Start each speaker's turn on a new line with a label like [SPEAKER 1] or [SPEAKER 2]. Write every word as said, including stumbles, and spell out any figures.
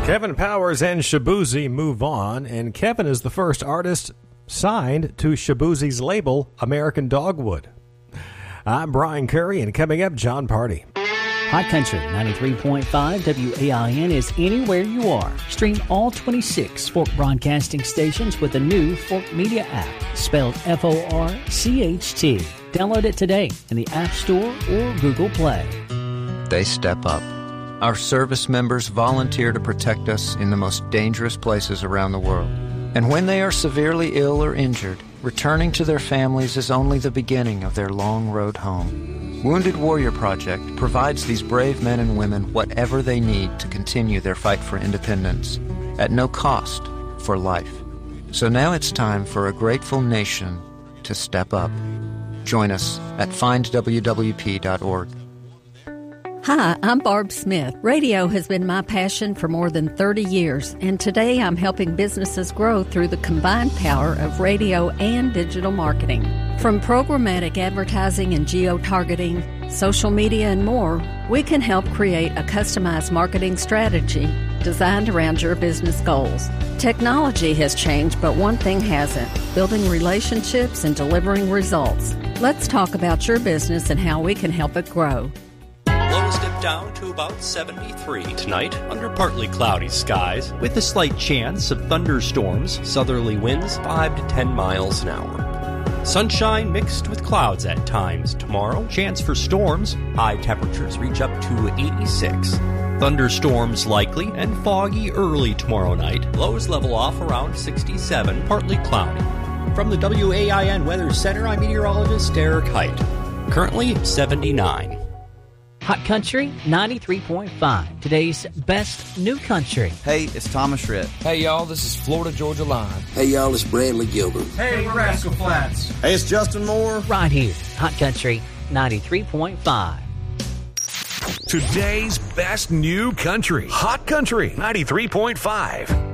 [SPEAKER 1] Kevin Powers and Shaboozey move on, and Kevin is the first artist signed to Shaboozey's label, American Dogwood. I'm Brian Curry, and coming up, John Party.
[SPEAKER 2] Hot Country ninety-three point five W A I N is anywhere you are. Stream all twenty-six Fork Broadcasting stations with the new Fork Media app, spelled F O R C H T. Download it today in the App Store or Google Play.
[SPEAKER 3] They step up. Our service members volunteer to protect us in the most dangerous places around the world. And when they are severely ill or injured, returning to their families is only the beginning of their long road home. Wounded Warrior Project provides these brave men and women whatever they need to continue their fight for independence, at no cost for life. So now it's time for a grateful nation to step up. Join us at find w w p dot org.
[SPEAKER 4] Hi, I'm Barb Smith. Radio has been my passion for more than thirty years, and today I'm helping businesses grow through the combined power of radio and digital marketing. From programmatic advertising and geo-targeting, social media, and more, we can help create a customized marketing strategy designed around your business goals. Technology has changed, but one thing hasn't: building relationships and delivering results. Let's talk about your business and how we can help it grow.
[SPEAKER 5] Lows dip down to about seventy-three tonight under partly cloudy skies with a slight chance of thunderstorms, southerly winds five to ten miles an hour. Sunshine mixed with clouds at times tomorrow. Chance for storms. High temperatures reach up to eighty-six. Thunderstorms likely and foggy early tomorrow night. Lows level off around sixty-seven, partly cloudy. From the W A I N Weather Center, I'm meteorologist Derek Height. Currently seventy-nine.
[SPEAKER 2] Hot Country ninety-three point five, today's best new country.
[SPEAKER 6] Hey, it's Thomas Rhett.
[SPEAKER 7] Hey, y'all, this is Florida Georgia Line.
[SPEAKER 8] Hey, y'all, it's Bradley Gilbert.
[SPEAKER 9] Hey, we're Rascal Flats.
[SPEAKER 6] Hey, it's Justin Moore.
[SPEAKER 2] Right here, Hot Country ninety-three point five.
[SPEAKER 10] Today's best new country. Hot Country ninety-three point five.